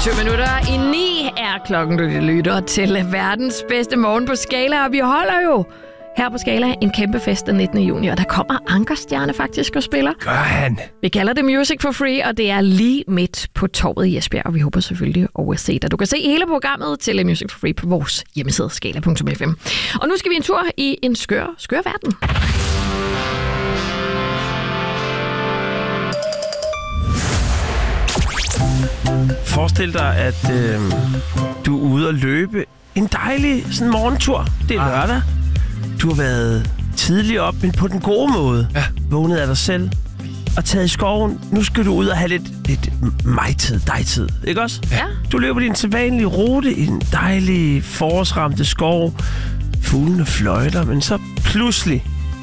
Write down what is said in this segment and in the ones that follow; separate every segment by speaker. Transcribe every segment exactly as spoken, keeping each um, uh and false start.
Speaker 1: syv minutter i ni er klokken, du lytter til verdens bedste morgen på Skala. Og vi holder jo her på Skala en kæmpe fest den nittende juni, og der kommer Ankerstjerne faktisk og spiller.
Speaker 2: Gør han?
Speaker 1: Vi kalder det Music for Free, og det er lige midt på torvet i Esbjerg, og vi håber selvfølgelig at se dig. Du kan se hele programmet til Music for Free på vores hjemmeside skala punktum f m. Og nu skal vi en tur i en skør, skør verden.
Speaker 2: Forestil dig, at øh, du er ude og løbe en dejlig sådan morgentur. Det er lørdag. Du har været tidligt op, men på den gode måde. Ja. Vågnet af dig selv og taget i skoven. Nu skal du ud og have lidt, lidt mig-tid, dig-tid. Ikke også?
Speaker 1: Ja.
Speaker 2: Du løber din sædvanlige rute i en dejlig forårsramte skov. Fuglene fløjter, men så pludselig,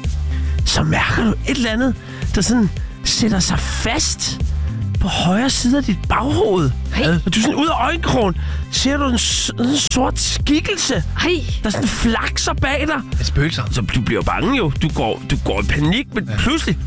Speaker 2: så mærker du et eller andet, der sådan sætter sig fast på højre side af dit baghoved.
Speaker 1: Hey.
Speaker 2: Og du er sådan ud af øjenkrogen, ser du en, en sort skikkelse,
Speaker 1: Hey.
Speaker 2: der sådan flakser bag dig.
Speaker 3: Et spøgelser.
Speaker 2: Så du bliver bange jo. Du går, du går i panik, men ja. pludselig,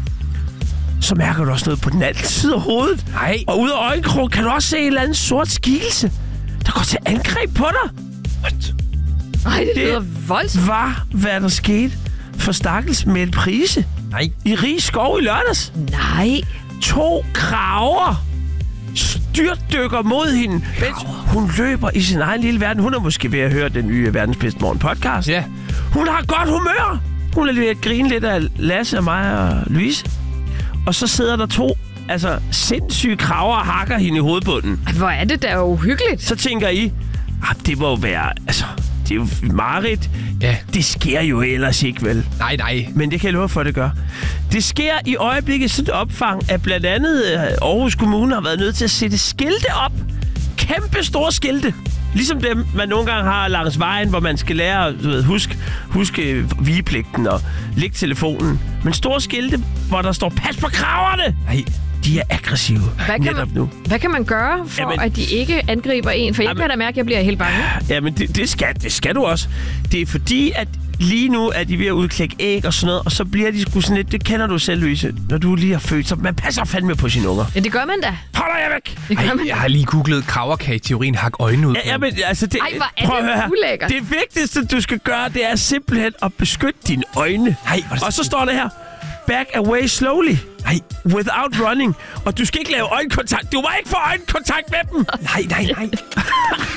Speaker 2: så mærker du også noget på den anden side af hovedet.
Speaker 3: Nej.
Speaker 2: Og ud af øjenkrogen kan du også se en eller anden sort skikkelse, der går til angreb på dig.
Speaker 3: What?
Speaker 1: Ej, det lyder voldsomt.
Speaker 2: Det var, hvad der skete for stakkels Mette Prise
Speaker 3: Nej.
Speaker 2: i Rig Skov i lørdags.
Speaker 1: Nej.
Speaker 2: To kraver styrtdykker mod hende, mens hun løber i sin egen lille verden. Hun er måske ved at høre den nye Verdens Bedste Morgen podcast.
Speaker 3: Ja.
Speaker 2: Hun har godt humør. Hun er ved at grine lidt af Lasse og mig og Louise. Og så sidder der to altså sindssyge kraver og hakker hende i hovedbunden.
Speaker 1: Hvor er det da uhyggeligt.
Speaker 2: Så tænker I, ah, det må jo være, altså, det er jo mareridt.
Speaker 3: Ja.
Speaker 2: Det sker jo ellers ikke, vel?
Speaker 3: Nej, nej.
Speaker 2: Men det kan jeg love for, det gør. Det sker i øjeblikket sådan et opfang, at blandt andet Aarhus Kommune har været nødt til at sætte skilte op. Kæmpe store skilte. Ligesom dem, man nogle gange har langs vejen, hvor man skal lære du ved, husk, huske vigepligten og lægge telefonen. Men store skilte, hvor der står, pas på kraverne!
Speaker 3: Nej.
Speaker 2: De er aggressive
Speaker 1: Hvad kan,
Speaker 2: netop
Speaker 1: man,
Speaker 2: nu.
Speaker 1: hvad kan man gøre for,
Speaker 2: Jamen,
Speaker 1: at de ikke angriber en? For jeg
Speaker 2: jamen,
Speaker 1: kan da mærke, at jeg bliver helt bange.
Speaker 2: Jamen, det, det, skal, det skal du også. Det er fordi, at lige nu er de ved at udklække æg og sådan noget, og så bliver de sgu sådan lidt, det kender du selv, Louise, når du lige har født, så man passer fandme på sine unger.
Speaker 1: Ja, det gør man da.
Speaker 2: Hold jer væk!
Speaker 1: Det gør
Speaker 3: Ej,
Speaker 1: man
Speaker 3: jeg
Speaker 1: da.
Speaker 3: har lige googlet kraverkage-teorien, hak øjnene ud på.
Speaker 2: Ja, ja, men altså, det,
Speaker 1: Ej, hvor er
Speaker 2: prøv at
Speaker 1: det
Speaker 2: høre her.
Speaker 1: ulækkert.
Speaker 2: Det vigtigste, du skal gøre, det er simpelthen at beskytte dine øjne.
Speaker 3: Nej, hvor er det
Speaker 2: Og så står det her, back away slowly.
Speaker 3: Nej.
Speaker 2: Without running. Og du skal ikke lave øjenkontakt. Du må ikke få øjenkontakt med dem.
Speaker 3: Nej, nej, nej.